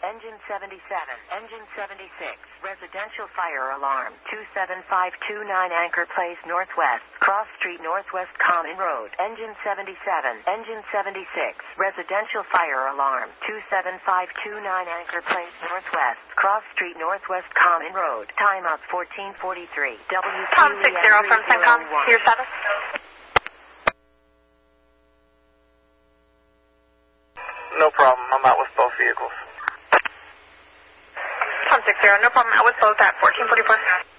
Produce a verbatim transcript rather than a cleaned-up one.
Engine seventy-seven, Engine seventy-six, residential fire alarm, two seven five two nine Anchor Place Northwest, Cross Street Northwest Common Road. Engine seventy-seven, Engine seventy-six, residential fire alarm, two seven five two nine Anchor Place Northwest, Cross Street Northwest Common Road. Timeout fourteen forty-three. W Q E M Tom six zero from CENTCOM, here seven. No problem. I'm out with both vehicles. Tom six zero, no problem. Out with both at fourteen forty-four.